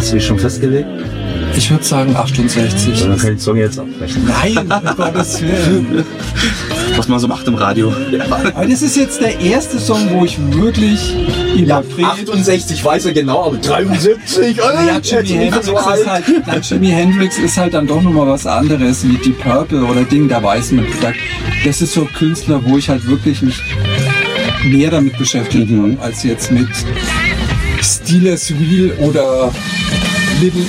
Hast du dich schon festgelegt? Ich würde sagen 68. Dann kann ich den Song jetzt abbrechen. Nein, um Gottes Willen. Was man so macht im Radio. Aber das ist jetzt der erste Song, wo ich wirklich Interpret... 68 weiß er genau, aber 73, oder? Ja, Jimi Hendrix ist halt dann doch nochmal was anderes wie Deep Purple oder Ding, da weiß man. Das ist so ein Künstler, wo ich halt wirklich mich mehr damit beschäftigt habe, als jetzt mit Steelers Wheel oder Little